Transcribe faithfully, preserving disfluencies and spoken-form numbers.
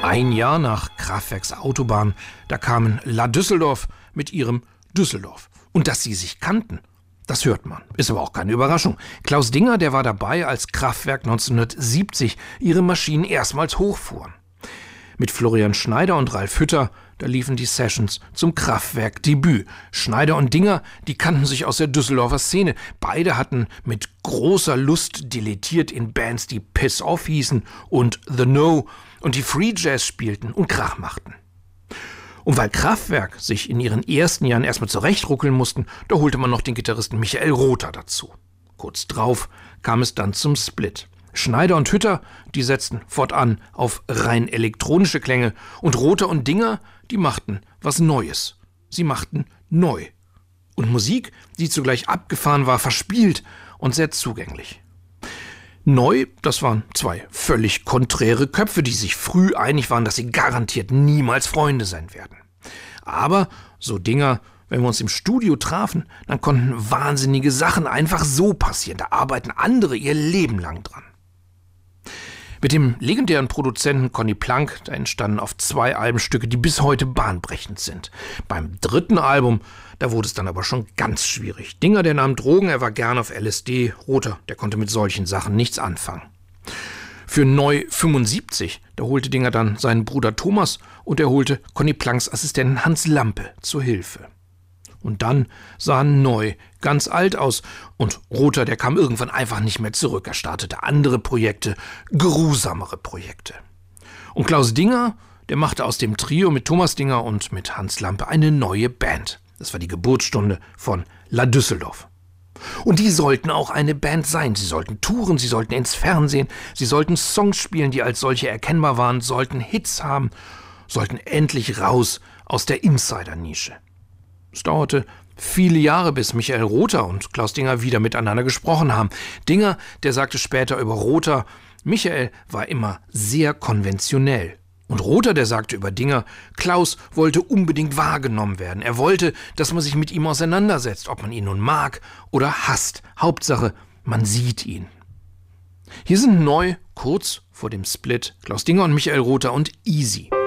Ein Jahr nach Kraftwerks Autobahn, da kamen La Düsseldorf mit ihrem Düsseldorf. Und dass sie sich kannten, das hört man. Ist aber auch keine Überraschung. Klaus Dinger, der war dabei, als Kraftwerk neunzehnhundertsiebzig ihre Maschinen erstmals hochfuhren. Mit Florian Schneider und Ralf Hütter, da liefen die Sessions zum Kraftwerk-Debüt. Schneider und Dinger, die kannten sich aus der Düsseldorfer Szene. Beide hatten mit großer Lust dilettiert in Bands, die Piss Off hießen und The No und die Free Jazz spielten und Krach machten. Und weil Kraftwerk sich in ihren ersten Jahren erstmal zurechtruckeln mussten, da holte man noch den Gitarristen Michael Rother dazu. Kurz drauf kam es dann zum Split. Schneider und Hütter, die setzten fortan auf rein elektronische Klänge und Rother und Dinger, die machten was Neues. Sie machten neu. Und Musik, die zugleich abgefahren war, verspielt und sehr zugänglich. Neu, das waren zwei völlig konträre Köpfe, die sich früh einig waren, dass sie garantiert niemals Freunde sein werden. Aber, so Dinger, wenn wir uns im Studio trafen, dann konnten wahnsinnige Sachen einfach so passieren. Da arbeiten andere ihr Leben lang dran. Mit dem legendären Produzenten Conny Plank, da entstanden auf zwei Alben Stücke, die bis heute bahnbrechend sind. Beim dritten Album, da wurde es dann aber schon ganz schwierig. Dinger, der nahm Drogen, er war gern auf L S D. Rother, der konnte mit solchen Sachen nichts anfangen. Für Neu fünfundsiebzig, da holte Dinger dann seinen Bruder Thomas und er holte Conny Planks Assistenten Hans Lampe zur Hilfe. Und dann sah Neu ganz alt aus und Rother, der kam irgendwann einfach nicht mehr zurück. Er startete andere Projekte, geruhsamere Projekte. Und Klaus Dinger, der machte aus dem Trio mit Thomas Dinger und mit Hans Lampe eine neue Band. Das war die Geburtsstunde von La Düsseldorf. Und die sollten auch eine Band sein. Sie sollten touren, sie sollten ins Fernsehen, sie sollten Songs spielen, die als solche erkennbar waren, sollten Hits haben, sollten endlich raus aus der Insider-Nische. Es dauerte viele Jahre, bis Michael Rother und Klaus Dinger wieder miteinander gesprochen haben. Dinger, der sagte später über Rother, Michael war immer sehr konventionell. Und Rother, der sagte über Dinger, Klaus wollte unbedingt wahrgenommen werden. Er wollte, dass man sich mit ihm auseinandersetzt, ob man ihn nun mag oder hasst. Hauptsache, man sieht ihn. Hier sind neu, kurz vor dem Split, Klaus Dinger und Michael Rother und Easy.